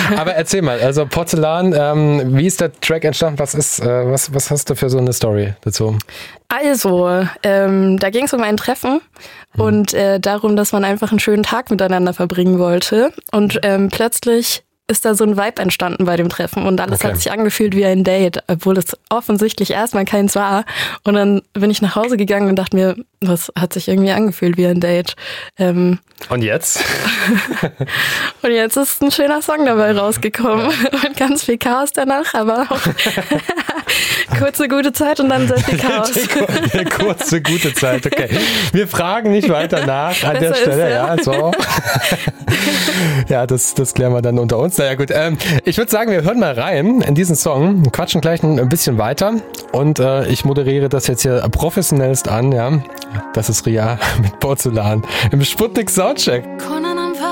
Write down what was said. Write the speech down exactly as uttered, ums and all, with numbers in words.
Aber erzähl mal, also Porzellan, ähm, wie ist der Track entstanden? Was ist, äh, was, was hast du für so eine Story dazu? Also, ähm, da ging es um ein Treffen mhm. und äh, darum, dass man einfach einen schönen Tag miteinander verbringen wollte. Und ähm, plötzlich ist da so ein Vibe entstanden bei dem Treffen und alles okay. hat sich angefühlt wie ein Date, obwohl es offensichtlich erstmal keins war. Und dann bin ich nach Hause gegangen und dachte mir, das hat sich irgendwie angefühlt wie ein Date. Ähm und jetzt? und jetzt ist ein schöner Song dabei rausgekommen und ganz viel Chaos danach, aber auch kurze gute Zeit und dann sehr viel Chaos. Eine kurze gute Zeit, okay. Wir fragen nicht weiter nach an Besser der Stelle. Ist, ja. ja, so. Ja, das, das klären wir dann unter uns. Naja gut, ähm, ich würde sagen, wir hören mal rein in diesen Song, quatschen gleich ein bisschen weiter und äh, ich moderiere das jetzt hier professionellst an, ja. Das ist Ria mit Porzellan im Sputnik Soundcheck.